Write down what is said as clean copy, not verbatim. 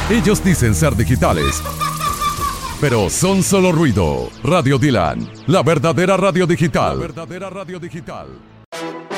Ellos dicen ser digitales, pero son solo ruido. Radio Dylan, la verdadera radio digital.